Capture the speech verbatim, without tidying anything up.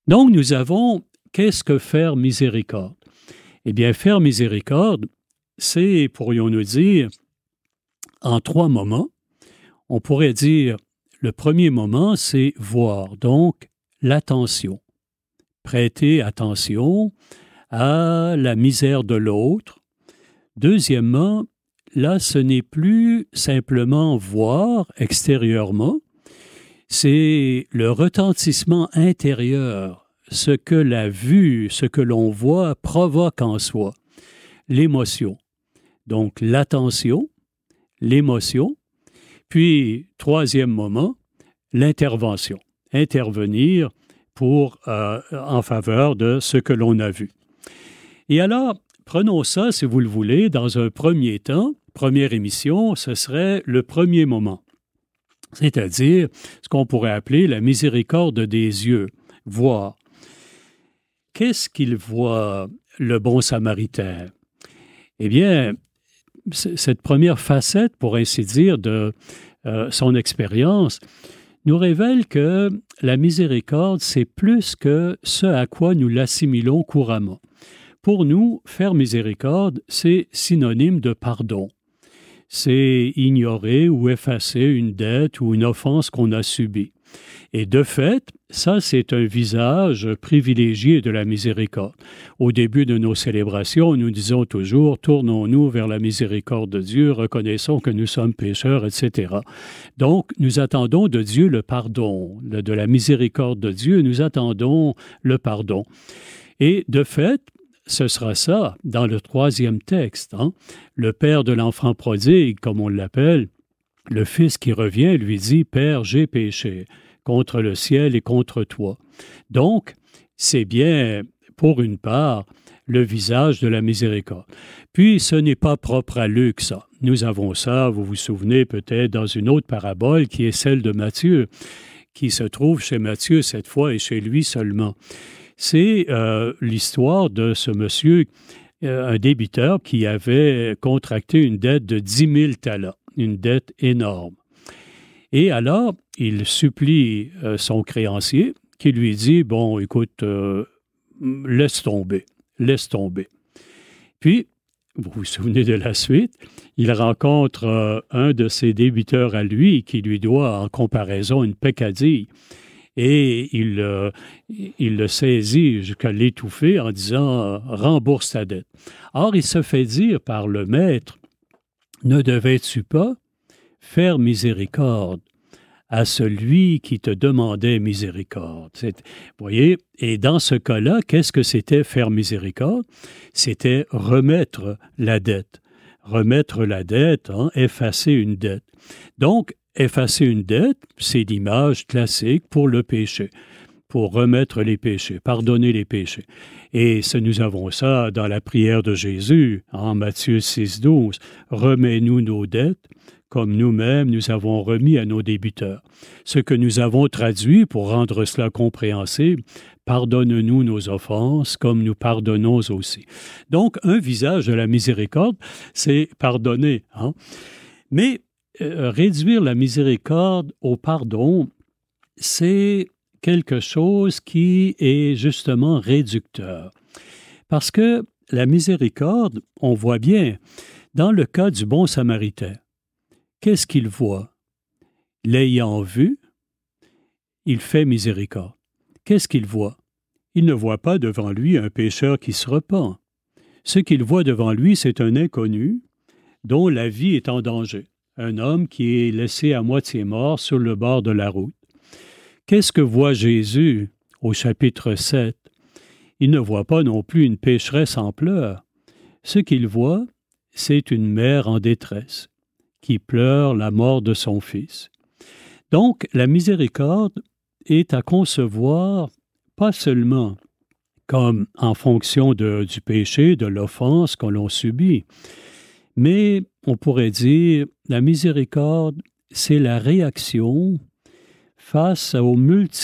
Donc, nous avons, qu'est-ce que faire miséricorde? Eh bien, faire miséricorde, c'est, pourrions-nous dire, en trois moments. On pourrait dire, le premier moment, c'est voir, donc l'attention. Prêter attention à la misère de l'autre. Deuxièmement, là, ce n'est plus simplement voir extérieurement, c'est le retentissement intérieur, ce que la vue, ce que l'on voit provoque en soi, l'émotion. Donc, l'attention, l'émotion, puis, troisième moment, l'intervention. Intervenir pour, euh, en faveur de ce que l'on a vu. Et alors, prenons ça, si vous le voulez, dans un premier temps, première émission, ce serait le premier moment. C'est-à-dire ce qu'on pourrait appeler la miséricorde des yeux, voir. Qu'est-ce qu'il voit, le bon Samaritain? Eh bien, cette première facette, pour ainsi dire, de euh, son expérience, nous révèle que la miséricorde, c'est plus que ce à quoi nous l'assimilons couramment. Pour nous, faire miséricorde, c'est synonyme de pardon. C'est ignorer ou effacer une dette ou une offense qu'on a subie. Et de fait, ça, c'est un visage privilégié de la miséricorde. Au début de nos célébrations, nous disons toujours « Tournons-nous vers la miséricorde de Dieu, reconnaissons que nous sommes pécheurs, et cetera » Donc, nous attendons de Dieu le pardon, de la miséricorde de Dieu, nous attendons le pardon. Et de fait, ce sera ça dans le troisième texte. Hein? Le père de l'enfant prodigue, comme on l'appelle, le fils qui revient lui dit « Père, j'ai péché contre le ciel et contre toi. » Donc, c'est bien, pour une part, le visage de la miséricorde. Puis, ce n'est pas propre à Luc, ça. Nous avons ça, vous vous souvenez peut-être, dans une autre parabole qui est celle de Matthieu, qui se trouve chez Matthieu cette fois et chez lui seulement. C'est euh, l'histoire de ce monsieur, euh, un débiteur qui avait contracté une dette de dix mille talents, une dette énorme. Et alors, il supplie euh, son créancier qui lui dit, bon, écoute, euh, laisse tomber, laisse tomber. Puis, vous vous souvenez de la suite, il rencontre euh, un de ses débiteurs à lui qui lui doit, en comparaison, une peccadille. Et il, euh, il le saisit jusqu'à l'étouffer en disant « rembourse ta dette ». Or, il se fait dire par le maître « ne devais-tu pas faire miséricorde à celui qui te demandait miséricorde ». Vous voyez, et dans ce cas-là, qu'est-ce que c'était faire miséricorde? C'était remettre la dette. Remettre la dette, hein, effacer une dette. Donc, effacer une dette, c'est l'image classique pour le péché, pour remettre les péchés, pardonner les péchés. Et ça, nous avons ça dans la prière de Jésus, en Matthieu six, douze. « Remets-nous nos dettes, comme nous-mêmes nous avons remis à nos débiteurs. » Ce que nous avons traduit pour rendre cela compréhensible, « Pardonne-nous nos offenses, comme nous pardonnons aussi. » Donc, un visage de la miséricorde, c'est pardonner. Hein? Mais euh, réduire la miséricorde au pardon, c'est quelque chose qui est justement réducteur. Parce que la miséricorde, on voit bien, dans le cas du bon Samaritain, qu'est-ce qu'il voit? L'ayant vu, il fait miséricorde. Qu'est-ce qu'il voit? Il ne voit pas devant lui un pécheur qui se repent. Ce qu'il voit devant lui, c'est un inconnu dont la vie est en danger. Un homme qui est laissé à moitié mort sur le bord de la route. Qu'est-ce que voit Jésus au chapitre sept? Il ne voit pas non plus une pécheresse en pleurs. Ce qu'il voit, c'est une mère en détresse qui pleure la mort de son fils. Donc, la miséricorde est à concevoir pas seulement comme en fonction de, du péché, de l'offense que l'on subit, mais on pourrait dire la miséricorde, c'est la réaction face aux multiples